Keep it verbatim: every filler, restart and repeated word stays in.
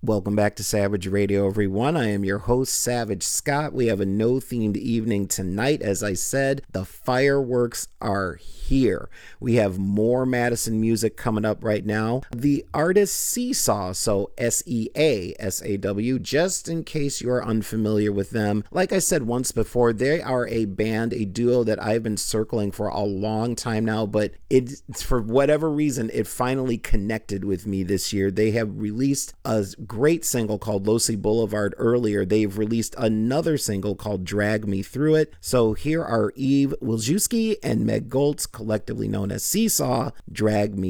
Welcome back to Savage Radio, everyone. I am your host, Savage Scott. We have a no-themed evening tonight. As I said, the fireworks are here. We have more Madison music coming up right now. The artist Seesaw, so S E A S A W, just in case you're unfamiliar with them. Like I said once before, they are a band, a duo that I've been circling for a long time now, but it, for whatever reason, it finally connected with me this year. They have released a great single called Losi Boulevard earlier. They've released another single called Drag Me Through It. So here are Eve Wilczewski and Meg Goltz, collectively known as Seesaw, Drag Me